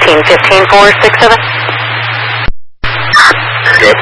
15-15-467. Good.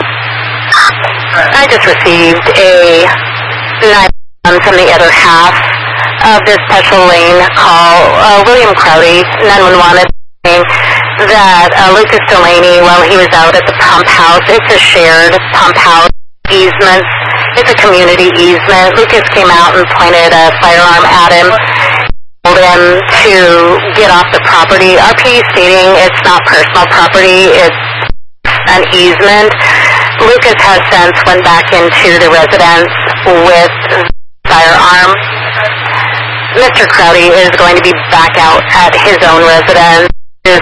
I just received a 911 from the other half of this special lane call. William Crowdy, 911, saying that Lucas Delaney, while he was out at the pump house, it's a shared pump house easement. It's a community easement. Lucas came out and pointed a firearm at him, told him to get off the property. RP stating it's not personal property, it's an easement. Lucas has since went back into the residence with firearm. Mr. Crowdy is going to be back out at his own residence. It is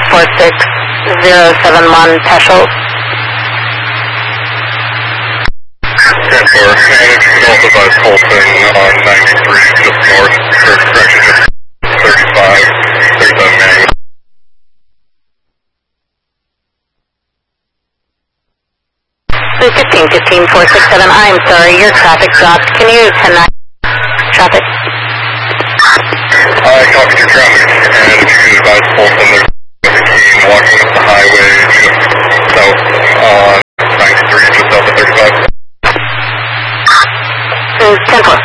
46071 Peschel. And if you can also advise Colton on 93 just north, or correction, just 37 manual. So 15-15-467, I'm sorry, your traffic dropped. Can you send that traffic? I copied your traffic, and if you can advise Colton, there's a team walking up the highway just south on 93, just south of 35. 10-4.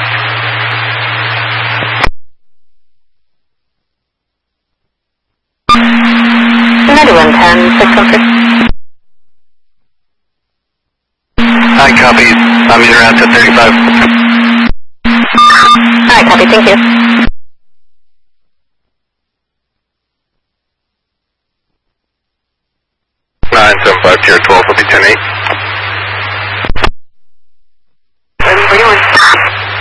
I copy. I'm in route to 35. I copy, thank you.